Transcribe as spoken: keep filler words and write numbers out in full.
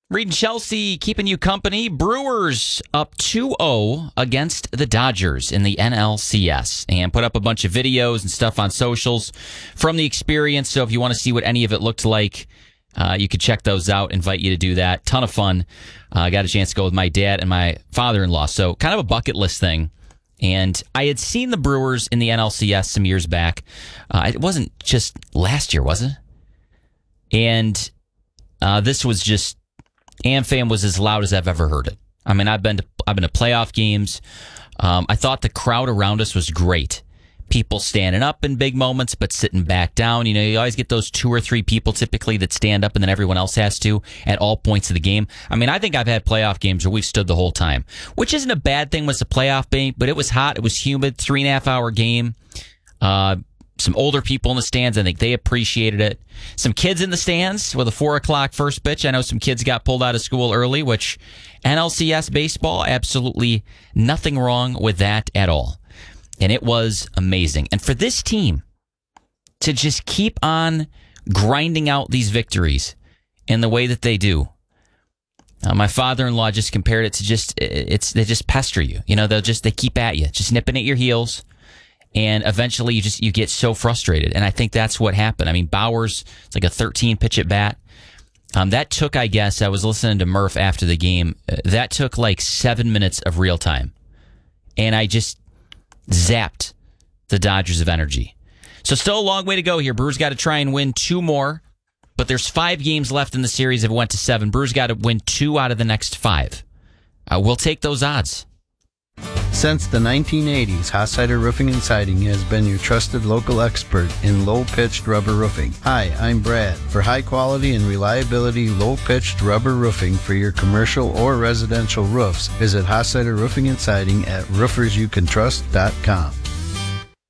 Reed and Chelsea keeping you company. Brewers up two oh against the Dodgers in the N L C S. And put up a bunch of videos and stuff on socials from the experience. So if you want to see what any of it looked like, uh, you could check those out. Invite you to do that. Ton of fun. I uh, got a chance to go with my dad and my father-in-law. So kind of a bucket list thing. And I had seen the Brewers in the N L C S some years back. Uh, it wasn't just last year, was it? And uh, this was just... AmFam was as loud as I've ever heard it. I mean, I've been to, I've been to playoff games. Um, I thought the crowd around us was great. People standing up in big moments, but sitting back down. You know, you always get those two or three people typically that stand up and then everyone else has to at all points of the game. I mean, I think I've had playoff games where we've stood the whole time, which isn't a bad thing with a playoff game, but it was hot. It was humid, three and a half hour game. Uh, Some older people in the stands, I think they appreciated it. Some kids in the stands with a four o'clock first pitch. I know some kids got pulled out of school early, which N L C S baseball, absolutely nothing wrong with that at all. And it was amazing. And for this team to just keep on grinding out these victories in the way that they do, uh, my father-in-law just compared it to just, it's they just pester you. You know, they'll just, they keep at you, just nipping at your heels. And eventually you just you get so frustrated. And I think that's what happened. I mean, Bowers, it's like a thirteen pitch at bat. Um, that took, I guess, I was listening to Murph after the game. Uh, that took like seven minutes of real time. And I just zapped the Dodgers of energy. So still a long way to go here. Brewers got to try and win two more. But there's five games left in the series if it went to seven. Brewers got to win two out of the next five. Uh, we'll take those odds. Since the nineteen eighties, Hossider Roofing and Siding has been your trusted local expert in low-pitched rubber roofing. Hi, I'm Brad. For high quality and reliability low-pitched rubber roofing for your commercial or residential roofs, visit Hossider Roofing and Siding at roofers you can trust dot com.